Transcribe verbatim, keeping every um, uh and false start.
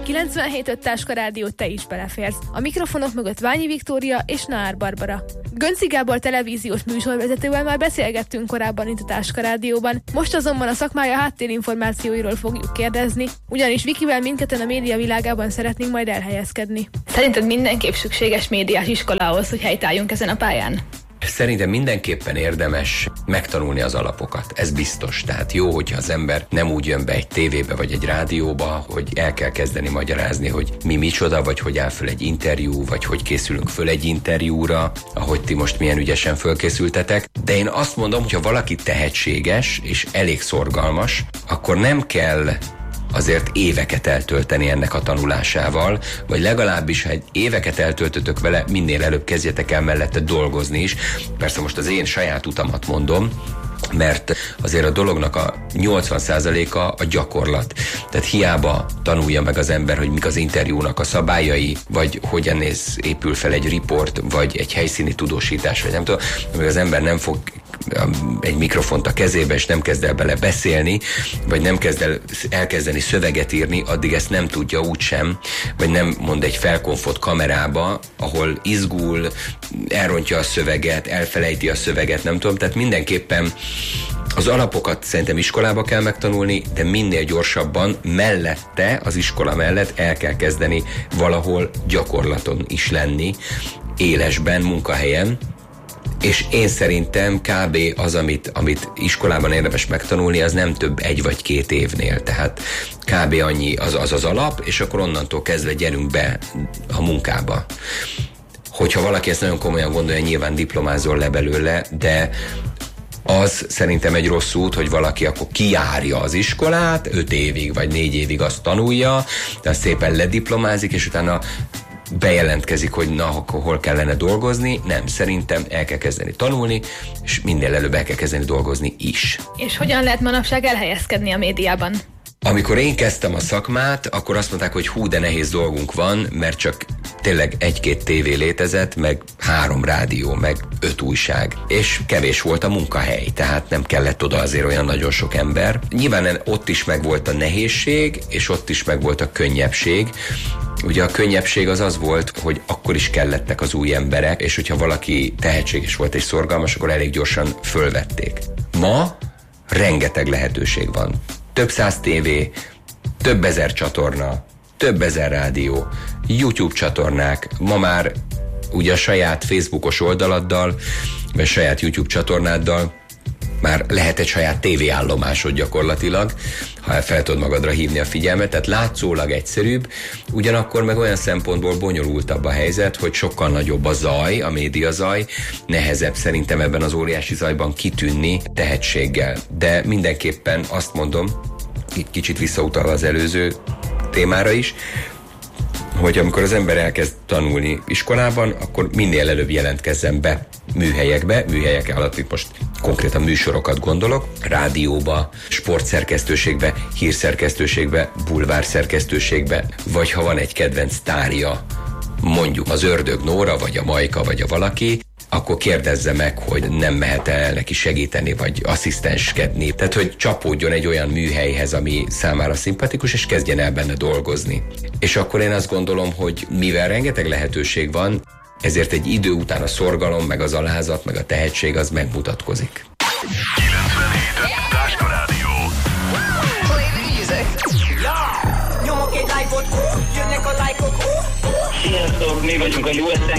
kilencvenhét öt Táska Rádió, te is beleférsz. A mikrofonok mögött Ványi Viktória és Naár Barbara. Gönci Gábor televíziós műsorvezetővel már beszélgettünk korábban itt a Táska Rádióban, most azonban a szakmája háttérinformációiról fogjuk kérdezni, ugyanis Vikivel mindketten a média világában szeretnénk majd elhelyezkedni. Szerinted mindenképp szükséges médiás iskolához, hogy helytálljunk ezen a pályán? Szerintem mindenképpen érdemes megtanulni az alapokat, ez biztos. Tehát jó, hogyha az ember nem úgy jön be egy tévébe vagy egy rádióba, hogy el kell kezdeni magyarázni, hogy mi micsoda, vagy hogy áll föl egy interjú, vagy hogy készülünk föl egy interjúra, ahogy ti most milyen ügyesen fölkészültetek. De én azt mondom, hogy ha valaki tehetséges és elég szorgalmas, akkor nem kell azért éveket eltölteni ennek a tanulásával, vagy legalábbis, ha egy éveket eltöltötök vele, minél előbb kezdjetek el mellette dolgozni is. Persze most az én saját utamat mondom, mert azért a dolognak a nyolcvan százaléka a gyakorlat. Tehát hiába tanulja meg az ember, hogy mik az interjúnak a szabályai, vagy hogyan néz, épül fel egy riport, vagy egy helyszíni tudósítás, vagy nem tudom, amíg az ember nem fog egy mikrofont a kezébe, és nem kezd el bele beszélni, vagy nem kezd el elkezdeni szöveget írni, addig ezt nem tudja úgysem, vagy nem mond egy felkonfot kamerába, ahol izgul, elrontja a szöveget, elfelejti a szöveget, nem tudom, tehát mindenképpen az alapokat szerintem iskolába kell megtanulni, de minél gyorsabban mellette, az iskola mellett el kell kezdeni valahol gyakorlaton is lenni, élesben, munkahelyen. És én szerintem kb. az, amit, amit iskolában érdemes megtanulni, az nem több egy vagy két évnél. Tehát kb. Annyi az az, az alap, és akkor onnantól kezdve gyerünk be a munkába. Hogyha valaki ezt nagyon komolyan gondolja, nyilván diplomázol le belőle, de az szerintem egy rossz út, hogy valaki akkor kijárja az iskolát, öt évig vagy négy évig azt tanulja, de azt szépen lediplomázik, és utána bejelentkezik, hogy na, akkor hol kellene dolgozni. Nem, szerintem el kell kezdeni tanulni, és minél előbb el kell kezdeni dolgozni is. És hogyan lehet manapság elhelyezkedni a médiában? Amikor én kezdtem a szakmát, akkor azt mondták, hogy hú, de nehéz dolgunk van, mert csak tényleg egy-két tévé létezett, meg három rádió, meg öt újság, és kevés volt a munkahely, tehát nem kellett oda azért olyan nagyon sok ember. Nyilván ott is megvolt a nehézség, és ott is megvolt a könnyebbség. Ugye a könnyebbség az az volt, hogy akkor is kellettek az új emberek, és hogyha valaki tehetséges volt és szorgalmas, akkor elég gyorsan fölvették. Ma rengeteg lehetőség van. Több száz tévé, több ezer csatorna, több ezer rádió, YouTube csatornák, ma már ugye a saját Facebookos oldaladdal, vagy saját YouTube csatornáddal már lehet egy saját tévéállomásod gyakorlatilag, ha fel tudod magadra hívni a figyelmet, tehát látszólag egyszerűbb, ugyanakkor meg olyan szempontból bonyolultabb a helyzet, hogy sokkal nagyobb a zaj, a média zaj, nehezebb szerintem ebben az óriási zajban kitűnni tehetséggel. De mindenképpen azt mondom, itt kicsit visszautalva az előző témára is, hogy amikor az ember elkezd tanulni iskolában, akkor minél előbb jelentkezzen be műhelyekbe, műhelyek alatt itt most konkrétan műsorokat gondolok, rádióba, sportszerkesztőségbe, hírszerkesztőségbe, bulvárszerkesztőségbe, vagy ha van egy kedvenc sztárja, mondjuk az Ördög Nóra, vagy a Majka, vagy a valaki, akkor kérdezze meg, hogy nem mehet el neki segíteni, vagy asszisztenskedni. Tehát, hogy csapódjon egy olyan műhelyhez, ami számára szimpatikus, és kezdjen el benne dolgozni. És akkor én azt gondolom, hogy mivel rengeteg lehetőség van, ezért egy idő után a szorgalom, meg az alázat, meg a tehetség az megmutatkozik. kilencvenhét Táska Rádió. Nyomok egy lájkot, jönnek a lájkok. Sziasztok, mi vagyunk a u es